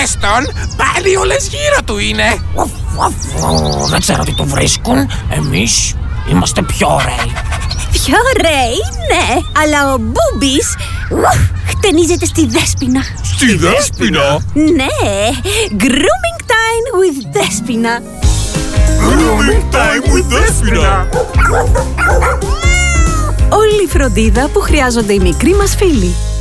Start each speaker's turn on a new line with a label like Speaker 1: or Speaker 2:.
Speaker 1: Πες τον, πάλι όλες γύρω του είναι. Δεν ξέρω τι του βρίσκουν. Εμείς είμαστε πιο ωραίοι.
Speaker 2: Πιο ωραίοι, ναι, αλλά ο Μπούμπης χτενίζεται στη Δέσποινα.
Speaker 3: Στη Δέσποινα?
Speaker 2: Ναι, grooming time with Δέσποινα.
Speaker 3: Grooming time with Δέσποινα.
Speaker 4: Όλη η φροντίδα που χρειάζονται οι μικροί μας φίλοι.